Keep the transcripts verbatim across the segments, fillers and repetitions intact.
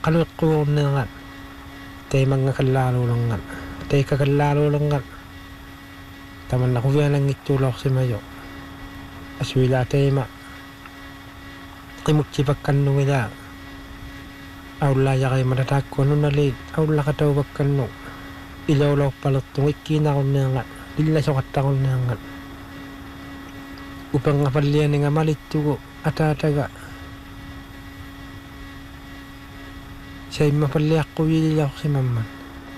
kaluqquurneerat taimangngakallaalulungat taikakallaalulungat tamannaquvianangittuulorsimayo asuila taima qimutsipakkannuŋilaa aullaayaqaimatataakkuanunali aullaqatauvakkannu ilolorpalertuŋ ikkiinaqunneerat illasoqattaqunneerat upanngapallianingamalittugu ataataga saimmapalliaqquviililorsimamman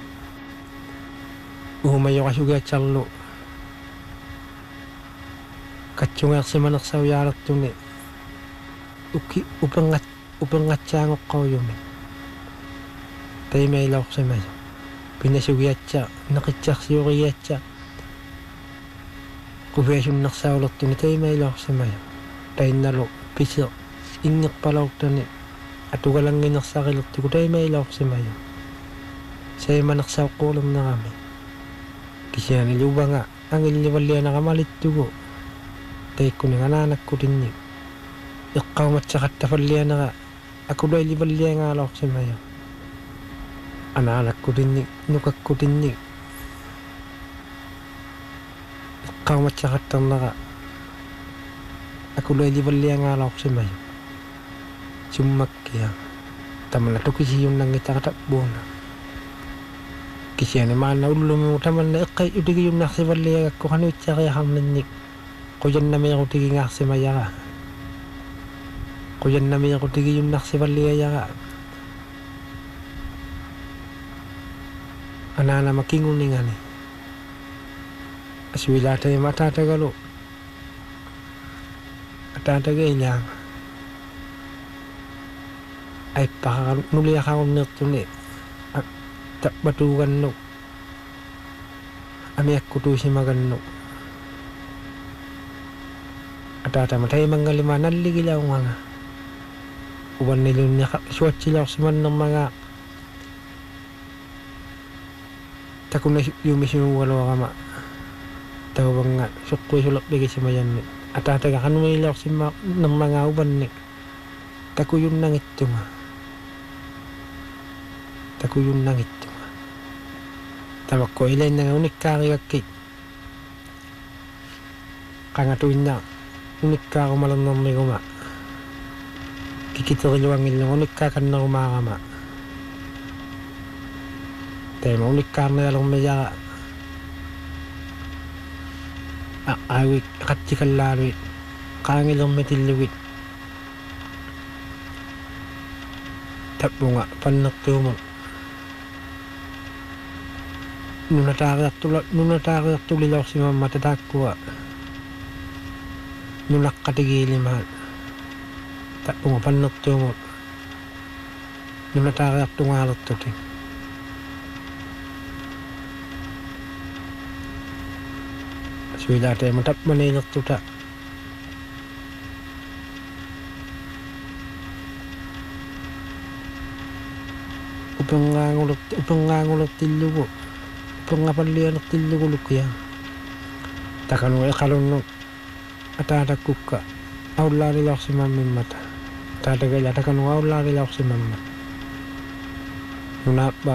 uhumayoqasugiatserlu katsungeersimanersauyaalettuni ukki upengat upengatsaangoqqaujumi taimailaorsimayo pinasugiatsa neqitsersiuriatsa quviasunnersaulertuni taimailaorsimayo tainnalu pise inngirpalaortani atugalanginersaqillertugu taimailaorsimayo saimanersauqqуулernerami kisianiluvanga angillivallianaqamalittugu taikkuningananakkutinni iqqaumatsaqattafallianaqa akulailivalliangaaloorsimayo anaanakkutinni nukakkutinni iqqaumatsaqattarnaqa akulailivalliangaaloorsimayo summakkia tamanna tukisiyunnangitaqatappuuna kisiani maanna ullumimu tamanna iqqai utigiyunnarsivalliagakku qanuitsariaqarninnik quyannameequtigingaarsimayaqa quyannameequtigiyunnarsivalliayaqa anaanama kinguningani asuilaataima ataatagalu ataataga ilaanga aippaqaqalu nuliaqarunneertuni tappatuugannu amiakkutuusimagannu ataatama taimanggalima nalligilaunganga uvannilunniqa suatsilaorsimannermagaa takuna yumisimugaluaqama tauvanga suqquisulerpigisimayanni ataataga qanumilaorsimma nermagaa uvanni takuyunnangittunga takuyunnangittunga tamakko ilainnaga unikkaarigakki qangatuinna unikkaaqumalenermiguma kikiteriluangillunga unikkaaqannerumaaqama taima unikkaarnialermiyaqa aawik qattikallaaluit qaangilermitillugit tappunga pannertuumun nunataariartula nunataariartulilorsimamma tataakkua nunaqqatigiilimaat tappunga pannertuumun nunataariartungaalertuti suilaateema tapmaniilertuta upengaangulert upengaangulertillugu upengapallianertillugu lukkia takanu iqalunnu ataatakukka aullaarilaorsimammimmata taatagaila takanu aullaarilaorsimamma nunaappa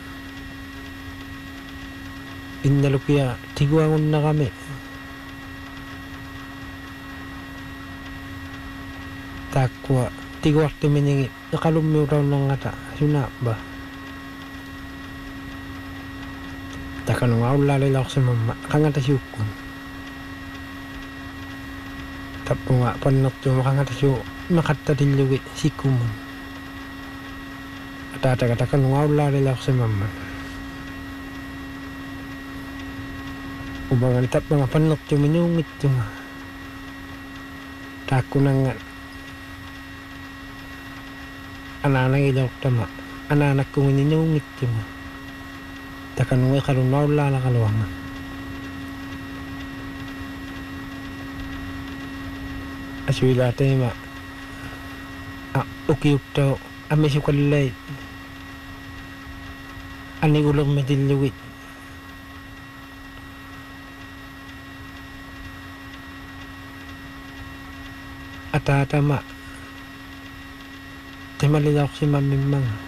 innalukia tiguangunnaqami taakkua tiguartiminingi iqalummiutaunnerngata sunaappa takanu aullaarilaorsimamma qangatasiukkun tappunga pannertuuma qangatasiu maqattatillugi sikkumun ataataga takanu aullaarilaorsimamma ubangani tappanga pannertuumi nuungittunga taakkunanga anaanagiloortama anaanakkungini nuungittunga takanu iqalunnu aullaalaqaluanga asuilaateima ukiuttau ammisukallait anigulermitillugit ataatama timalilaorsimammimmanga